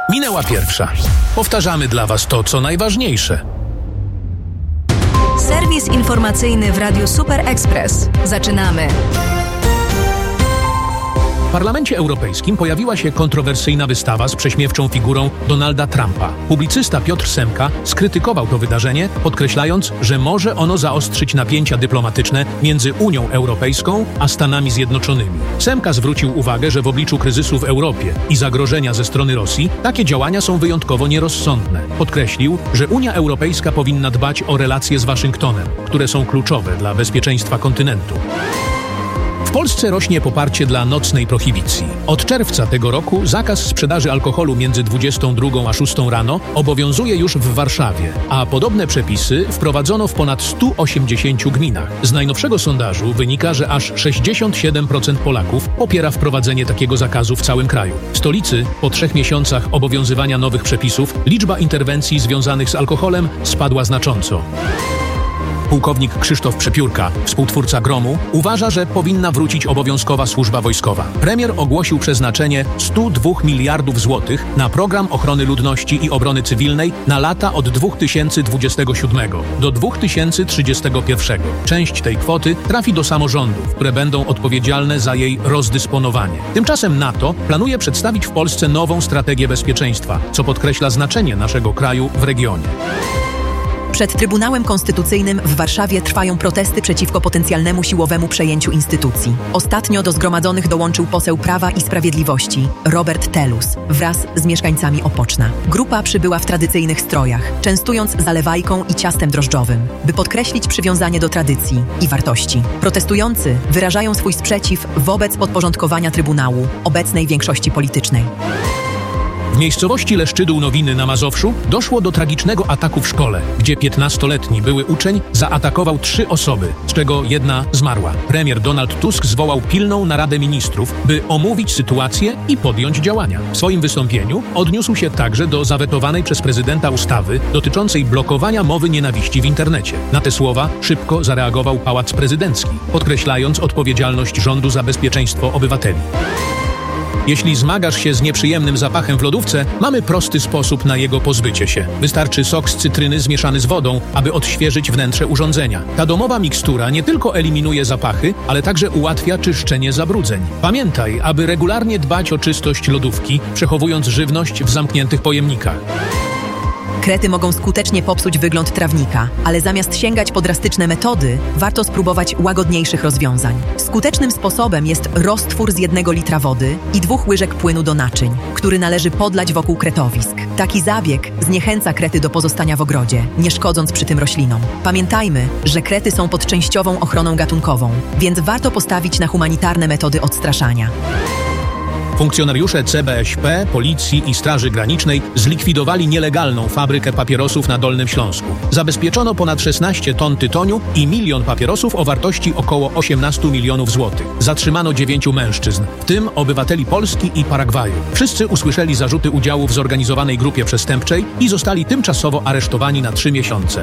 Minęła pierwsza. Powtarzamy dla Was to, co najważniejsze. Serwis informacyjny w Radiu Super Express. Zaczynamy. W Parlamencie Europejskim pojawiła się kontrowersyjna wystawa z prześmiewczą figurą Donalda Trumpa. Publicysta Piotr Semka skrytykował to wydarzenie, podkreślając, że może ono zaostrzyć napięcia dyplomatyczne między Unią Europejską a Stanami Zjednoczonymi. Semka zwrócił uwagę, że w obliczu kryzysu w Europie i zagrożenia ze strony Rosji takie działania są wyjątkowo nierozsądne. Podkreślił, że Unia Europejska powinna dbać o relacje z Waszyngtonem, które są kluczowe dla bezpieczeństwa kontynentu. W Polsce rośnie poparcie dla nocnej prohibicji. Od czerwca tego roku zakaz sprzedaży alkoholu między 22 a 6 rano obowiązuje już w Warszawie, a podobne przepisy wprowadzono w ponad 180 gminach. Z najnowszego sondażu wynika, że aż 67% Polaków popiera wprowadzenie takiego zakazu w całym kraju. W stolicy po 3 miesiącach obowiązywania nowych przepisów liczba interwencji związanych z alkoholem spadła znacząco. Pułkownik Krzysztof Przepiórka, współtwórca Gromu, uważa, że powinna wrócić obowiązkowa służba wojskowa. Premier ogłosił przeznaczenie 102 miliardów złotych na program ochrony ludności i obrony cywilnej na lata od 2027 do 2031. Część tej kwoty trafi do samorządów, które będą odpowiedzialne za jej rozdysponowanie. Tymczasem NATO planuje przedstawić w Polsce nową strategię bezpieczeństwa, co podkreśla znaczenie naszego kraju w regionie. Przed Trybunałem Konstytucyjnym w Warszawie trwają protesty przeciwko potencjalnemu siłowemu przejęciu instytucji. Ostatnio do zgromadzonych dołączył poseł Prawa i Sprawiedliwości Robert Telus wraz z mieszkańcami Opoczna. Grupa przybyła w tradycyjnych strojach, częstując zalewajką i ciastem drożdżowym, by podkreślić przywiązanie do tradycji i wartości. Protestujący wyrażają swój sprzeciw wobec podporządkowania Trybunału obecnej większości politycznej. W miejscowości Leszczydół Nowiny na Mazowszu doszło do tragicznego ataku w szkole, gdzie 15-letni były uczeń zaatakował 3 osoby, z czego jedna zmarła. Premier Donald Tusk zwołał pilną naradę ministrów, by omówić sytuację i podjąć działania. W swoim wystąpieniu odniósł się także do zawetowanej przez prezydenta ustawy dotyczącej blokowania mowy nienawiści w internecie. Na te słowa szybko zareagował Pałac Prezydencki, podkreślając odpowiedzialność rządu za bezpieczeństwo obywateli. Jeśli zmagasz się z nieprzyjemnym zapachem w lodówce, mamy prosty sposób na jego pozbycie się. Wystarczy sok z cytryny zmieszany z wodą, aby odświeżyć wnętrze urządzenia. Ta domowa mikstura nie tylko eliminuje zapachy, ale także ułatwia czyszczenie zabrudzeń. Pamiętaj, aby regularnie dbać o czystość lodówki, przechowując żywność w zamkniętych pojemnikach. Krety mogą skutecznie popsuć wygląd trawnika, ale zamiast sięgać po drastyczne metody, warto spróbować łagodniejszych rozwiązań. Skutecznym sposobem jest roztwór z 1 litra wody i 2 łyżek płynu do naczyń, który należy podlać wokół kretowisk. Taki zabieg zniechęca krety do pozostania w ogrodzie, nie szkodząc przy tym roślinom. Pamiętajmy, że krety są pod częściową ochroną gatunkową, więc warto postawić na humanitarne metody odstraszania. Funkcjonariusze CBŚP, Policji i Straży Granicznej zlikwidowali nielegalną fabrykę papierosów na Dolnym Śląsku. Zabezpieczono ponad 16 ton tytoniu i 1 milion papierosów o wartości około 18 milionów złotych. Zatrzymano 9 mężczyzn, w tym obywateli Polski i Paragwaju. Wszyscy usłyszeli zarzuty udziału w zorganizowanej grupie przestępczej i zostali tymczasowo aresztowani na 3 miesiące.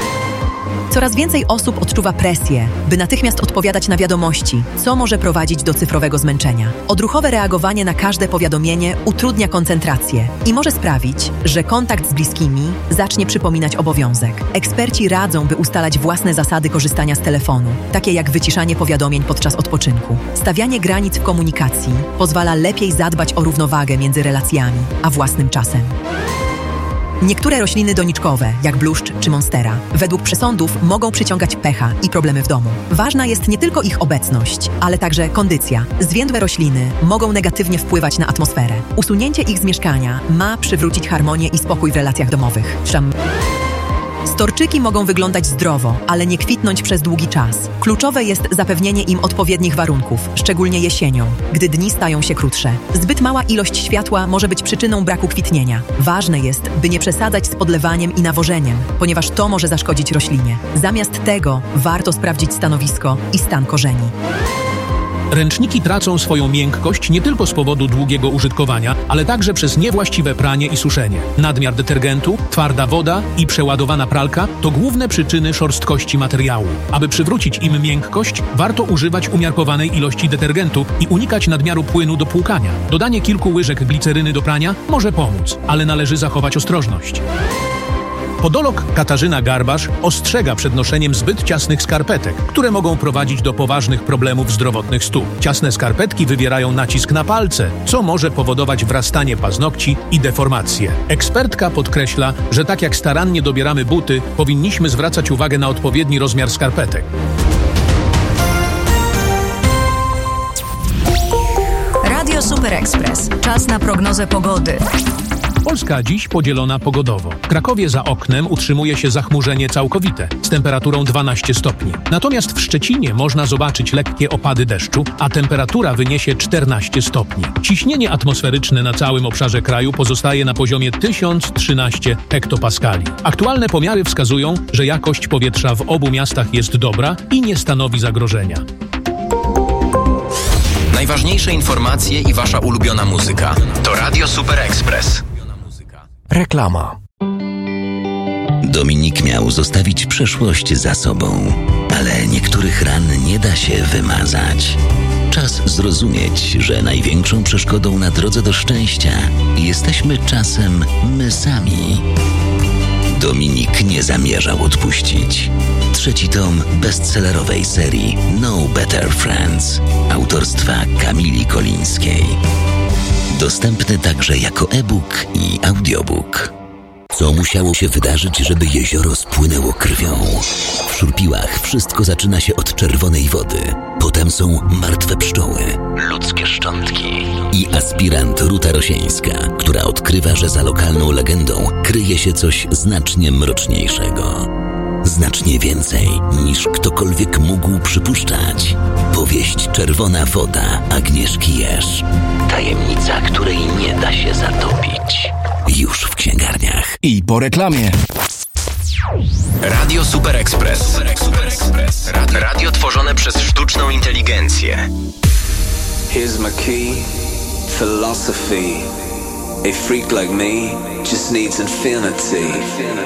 Coraz więcej osób odczuwa presję, by natychmiast odpowiadać na wiadomości, co może prowadzić do cyfrowego zmęczenia. Odruchowe reagowanie na każde powiadomienie utrudnia koncentrację i może sprawić, że kontakt z bliskimi zacznie przypominać obowiązek. Eksperci radzą, by ustalać własne zasady korzystania z telefonu, takie jak wyciszanie powiadomień podczas odpoczynku. Stawianie granic w komunikacji pozwala lepiej zadbać o równowagę między relacjami a własnym czasem. Niektóre rośliny doniczkowe, jak bluszcz czy monstera, według przesądów mogą przyciągać pecha i problemy w domu. Ważna jest nie tylko ich obecność, ale także kondycja. Zwiędłe rośliny mogą negatywnie wpływać na atmosferę. Usunięcie ich z mieszkania ma przywrócić harmonię i spokój w relacjach domowych. Storczyki mogą wyglądać zdrowo, ale nie kwitnąć przez długi czas. Kluczowe jest zapewnienie im odpowiednich warunków, szczególnie jesienią, gdy dni stają się krótsze. Zbyt mała ilość światła może być przyczyną braku kwitnienia. Ważne jest, by nie przesadzać z podlewaniem i nawożeniem, ponieważ to może zaszkodzić roślinie. Zamiast tego warto sprawdzić stanowisko i stan korzeni. Ręczniki tracą swoją miękkość nie tylko z powodu długiego użytkowania, ale także przez niewłaściwe pranie i suszenie. Nadmiar detergentu, twarda woda i przeładowana pralka to główne przyczyny szorstkości materiału. Aby przywrócić im miękkość, warto używać umiarkowanej ilości detergentu i unikać nadmiaru płynu do płukania. Dodanie kilku łyżek gliceryny do prania może pomóc, ale należy zachować ostrożność. Podolog Katarzyna Garbasz ostrzega przed noszeniem zbyt ciasnych skarpetek, które mogą prowadzić do poważnych problemów zdrowotnych stóp. Ciasne skarpetki wywierają nacisk na palce, co może powodować wrastanie paznokci i deformacje. Ekspertka podkreśla, że tak jak starannie dobieramy buty, powinniśmy zwracać uwagę na odpowiedni rozmiar skarpetek. Radio Super Express. Czas na prognozę pogody. Polska dziś podzielona pogodowo. W Krakowie za oknem utrzymuje się zachmurzenie całkowite z temperaturą 12 stopni. Natomiast w Szczecinie można zobaczyć lekkie opady deszczu, a temperatura wyniesie 14 stopni. Ciśnienie atmosferyczne na całym obszarze kraju pozostaje na poziomie 1013 hektopaskali. Aktualne pomiary wskazują, że jakość powietrza w obu miastach jest dobra i nie stanowi zagrożenia. Najważniejsze informacje i wasza ulubiona muzyka to Radio Super Express. Reklama. Dominik miał zostawić przeszłość za sobą, ale niektórych ran nie da się wymazać. Czas zrozumieć, że największą przeszkodą na drodze do szczęścia jesteśmy czasem my sami. Dominik nie zamierzał odpuścić. 3. tom bestsellerowej serii No Better Friends autorstwa Kamili Kolińskiej. Dostępny także jako e-book i audiobook. Co musiało się wydarzyć, żeby jezioro spłynęło krwią? W Szurpiłach wszystko zaczyna się od czerwonej wody. Potem są martwe pszczoły, ludzkie szczątki i aspirant Ruta Rosieńska, która odkrywa, że za lokalną legendą kryje się coś znacznie mroczniejszego. Znacznie więcej niż ktokolwiek mógł przypuszczać. Powieść Czerwona woda Agnieszki Jerz. Tajemnica, której nie da się zatopić. Już w księgarniach. I po reklamie. Radio Super Express. Radio tworzone przez sztuczną inteligencję. Here's my key, philosophy. A freak like me just needs infinity.